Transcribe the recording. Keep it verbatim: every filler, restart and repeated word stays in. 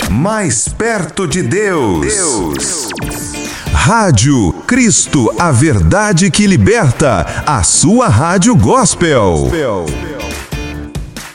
Mais perto de Deus. Deus. Rádio Cristo, a verdade que liberta. A sua rádio gospel.